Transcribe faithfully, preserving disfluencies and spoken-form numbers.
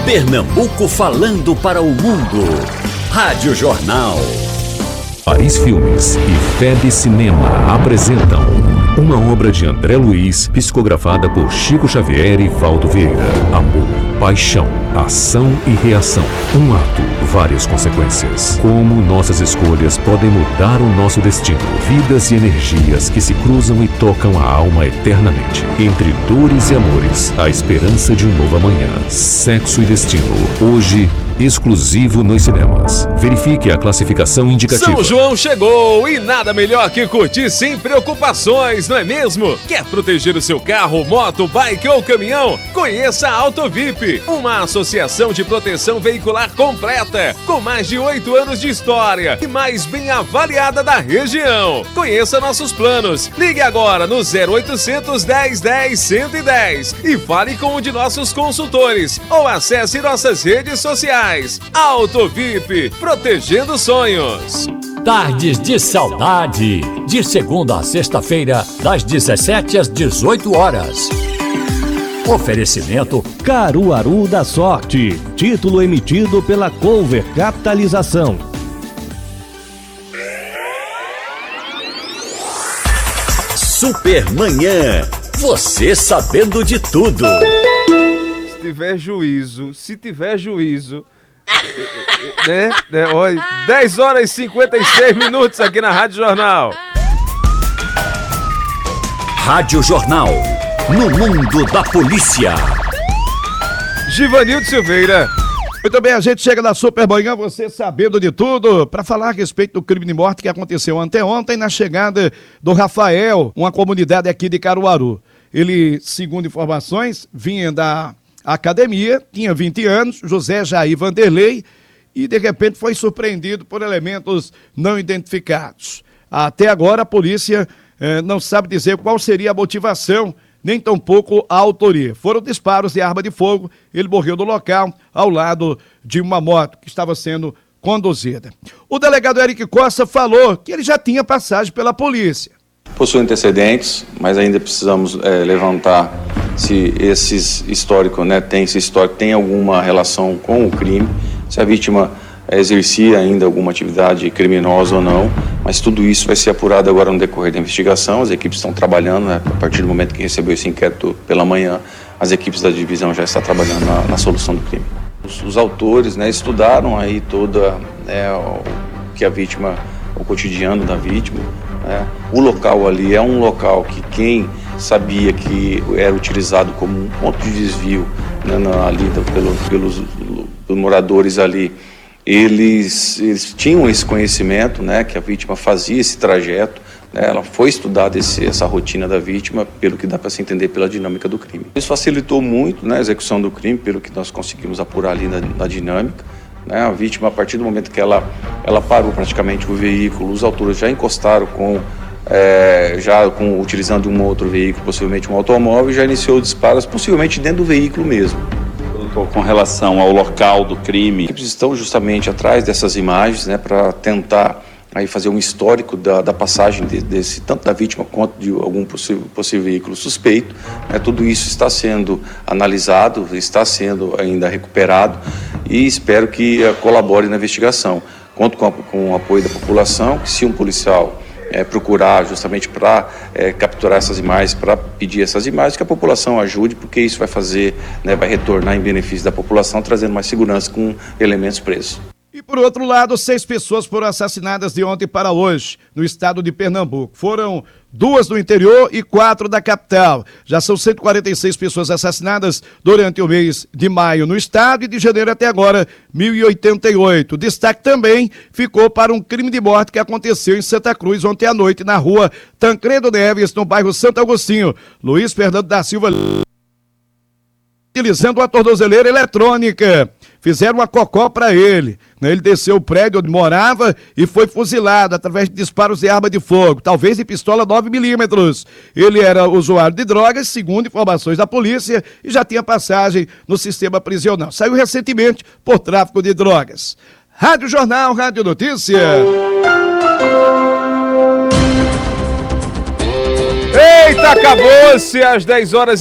Pernambuco falando para o mundo. Rádio Jornal. Paris Filmes e Feb Cinema apresentam uma obra de André Luiz, psicografada por Chico Xavier e Valdo Vieira. Amor, paixão, ação e reação. Um ato, várias consequências. Como nossas escolhas podem mudar o nosso destino. Vidas e energias que se cruzam e tocam a alma eternamente. Entre dores e amores, a esperança de um novo amanhã. Sexo e destino. Hoje, exclusivo nos cinemas. Verifique a classificação indicativa. São João chegou e nada melhor que curtir sem preocupações, não é mesmo? Quer proteger o seu carro, moto, bike ou caminhão? Conheça a Auto V I P, uma associação de proteção veicular completa, com mais de oito anos de história e mais bem avaliada da região. Conheça nossos planos. Ligue agora no zero oitocentos, dez, dez, cento e dez e fale com um de nossos consultores ou acesse nossas redes sociais. Auto V I P, protegendo sonhos. Tardes de Saudade, de segunda a sexta-feira, das dezessete às dezoito horas. Oferecimento Caruaru da Sorte, título emitido pela Cover Capitalização. Supermanhã, você sabendo de tudo. Se tiver juízo, se tiver juízo... né, né, olha, dez horas e cinquenta e seis minutos aqui na Rádio Jornal. Rádio Jornal, no mundo da polícia. Givanildo Silveira. Muito bem, a gente chega na Supermanhã, você sabendo de tudo, para falar a respeito do crime de morte que aconteceu anteontem na chegada do Rafael, uma comunidade aqui de Caruaru. Ele, segundo informações, vinha da academia, tinha vinte anos, José Jair Vanderlei, e de repente foi surpreendido por elementos não identificados. Até agora a polícia eh, não sabe dizer qual seria a motivação, nem tampouco a autoria. Foram disparos de arma de fogo, ele morreu no local, ao lado de uma moto que estava sendo conduzida. O delegado Eric Costa falou que ele já tinha passagem pela polícia. Possui antecedentes, mas ainda precisamos é, levantar se esses históricos, né, tem esse histórico, tem alguma relação com o crime, se a vítima é, exercia ainda alguma atividade criminosa ou não, mas tudo isso vai ser apurado agora no decorrer da investigação. As equipes estão trabalhando, né, a partir do momento que recebeu esse inquérito pela manhã, as equipes da divisão já estão trabalhando na, na solução do crime. Os, os autores, né, estudaram aí toda é, o que a vítima, o cotidiano da vítima. É, o local ali é um local que quem sabia que era utilizado como um ponto de desvio, né, na, ali pelo, pelos, pelos moradores ali, eles, eles tinham esse conhecimento, né, que a vítima fazia esse trajeto, né, ela foi estudada esse, essa rotina da vítima, pelo que dá para se entender pela dinâmica do crime. Isso facilitou muito, né, a execução do crime, pelo que nós conseguimos apurar ali na, na dinâmica. Né, a vítima, a partir do momento que ela, ela parou praticamente o veículo, os autores já encostaram com, é, já com, utilizando um outro veículo, possivelmente um automóvel, e já iniciou disparos, possivelmente dentro do veículo mesmo. Com relação ao local do crime, eles estão justamente atrás dessas imagens, né, para tentar aí fazer um histórico da, da passagem de, desse, tanto da vítima quanto de algum possível, possível veículo suspeito. Né, tudo isso está sendo analisado, está sendo ainda recuperado e espero que uh, colabore na investigação. Conto com, a, com o apoio da população, que se um policial é, procurar justamente para é, capturar essas imagens, para pedir essas imagens, que a população ajude, porque isso vai fazer, né, vai retornar em benefício da população, trazendo mais segurança com elementos presos. E por outro lado, seis pessoas foram assassinadas de ontem para hoje, no estado de Pernambuco. Foram duas do interior e quatro da capital. Já são cento e quarenta e seis pessoas assassinadas durante o mês de maio no estado e de janeiro até agora, mil e oitenta e oito. Destaque também ficou para um crime de morte que aconteceu em Santa Cruz ontem à noite, na rua Tancredo Neves, no bairro Santo Agostinho. Luiz Fernando da Silva, utilizando uma tornozeleira eletrônica. Fizeram uma cocó para ele. Ele desceu o prédio onde morava e foi fuzilado através de disparos de arma de fogo, talvez de pistola nove milímetros. Ele era usuário de drogas, segundo informações da polícia, e já tinha passagem no sistema prisional. Saiu recentemente por tráfico de drogas. Rádio Jornal, Rádio Notícia. Eita, acabou-se às dez horas